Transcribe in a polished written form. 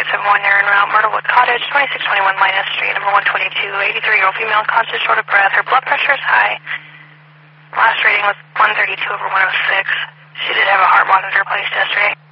871 near en route, Myrtlewood Cottage, 2621 Minus Street, number 122, 83-year-old female, conscious, short of breath. Her blood pressure is high. Last reading was 132/106. She did have a heart monitor placed yesterday.